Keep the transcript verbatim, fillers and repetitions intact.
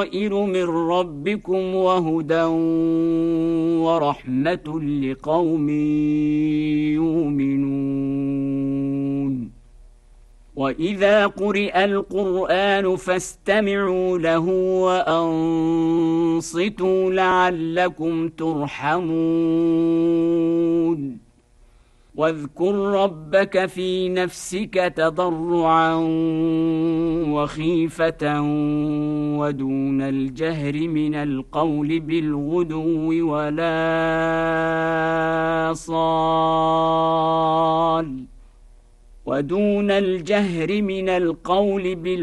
بصائر من ربكم وهدى ورحمة لقوم يؤمنون وإذا قرئ القرآن فاستمعوا له وأنصتوا لعلكم ترحمون واذكر ربك في نفسك تضرعا وخيفة ودون الجهر من القول بالغدو ولا صال ودون الجهر من القول بالغدو